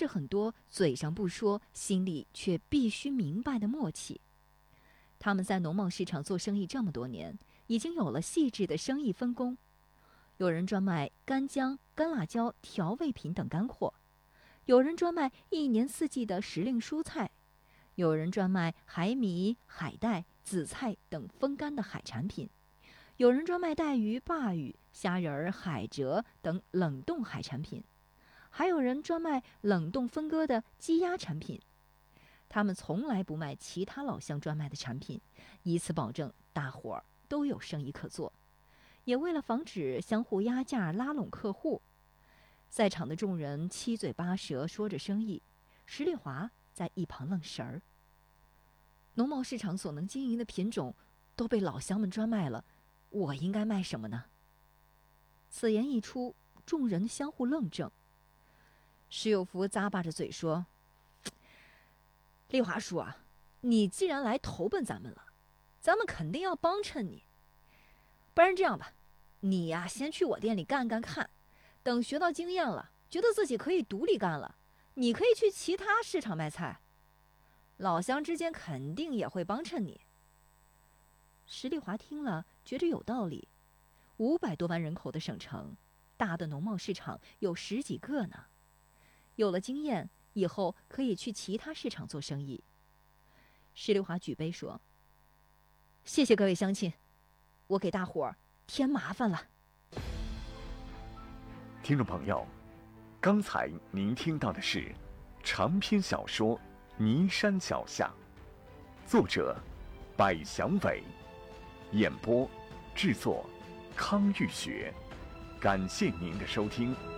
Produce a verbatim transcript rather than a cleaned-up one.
着很多嘴上不说，心里却必须明白的默契。他们在农贸市场做生意这么多年，已经有了细致的生意分工。有人专卖干姜、干辣椒、调味品等干货，有人专卖一年四季的时令蔬菜，有人专卖海米、海带、紫菜等风干的海产品，有人专卖带鱼、鲅鱼、虾仁、海蜇等冷冻海产品，还有人专卖冷冻分割的鸡鸭产品。他们从来不卖其他老乡专卖的产品，以此保证大伙儿都有生意可做，也为了防止相互压价拉拢客户。在场的众人七嘴八舌说着生意，石丽华在一旁愣神儿。农贸市场所能经营的品种都被老乡们专卖了，我应该卖什么呢？此言一出，众人相互愣怔。石有福咂巴着嘴说：丽华叔啊，你既然来投奔咱们了，咱们肯定要帮衬你。不然这样吧，你呀、啊、先去我店里干干看，等学到经验了，觉得自己可以独立干了，你可以去其他市场卖菜，老乡之间肯定也会帮衬你。石丽华听了，觉着有道理。五百多万人口的省城，大的农贸市场有十几个呢，有了经验以后可以去其他市场做生意。石丽华举杯说：谢谢各位乡亲，我给大伙儿添麻烦了。 听众朋友，刚才您听到的是长篇小说《尼山脚下》，作者百祥伟，演播制作康玉学。感谢您的收听。